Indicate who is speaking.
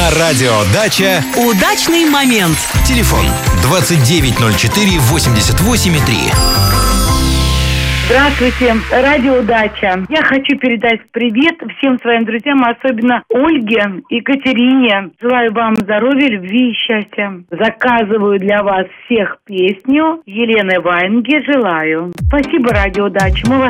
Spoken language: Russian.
Speaker 1: На радио «Дача»
Speaker 2: удачный момент.
Speaker 1: телефон 2904 88,3.
Speaker 3: Здравствуйте, радио «Дача». Я хочу передать привет всем своим друзьям, особенно Ольге и Катерине. Желаю вам здоровья, любви и счастья. Заказываю для вас всех песню Елены Ваенги «Желаю». Спасибо, радио «Дача». Мы вас